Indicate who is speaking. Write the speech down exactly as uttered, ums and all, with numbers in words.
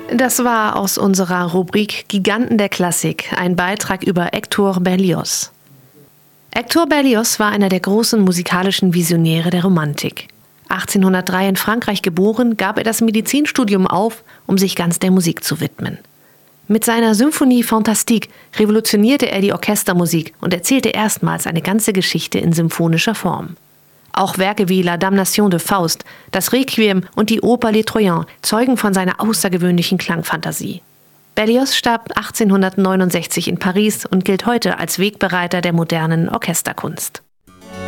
Speaker 1: Das war aus unserer Rubrik Giganten der Klassik ein Beitrag über Hector Berlioz. Hector Berlioz war einer der großen musikalischen Visionäre der Romantik. achtzehnhundertdrei in Frankreich geboren, gab er das Medizinstudium auf, um sich ganz der Musik zu widmen. Mit seiner Symphonie Fantastique revolutionierte er die Orchestermusik und erzählte erstmals eine ganze Geschichte in symphonischer Form. Auch Werke wie La Damnation de Faust, das Requiem und die Oper Les Troyens zeugen von seiner außergewöhnlichen Klangfantasie. Berlioz starb achtzehnhundertneunundsechzig in Paris und gilt heute als Wegbereiter der modernen Orchesterkunst.